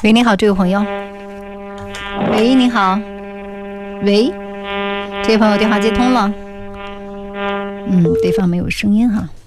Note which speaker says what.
Speaker 1: 喂，你好，这位朋友。喂，你好。喂，这位朋友电话接通了。对方没有声音哈。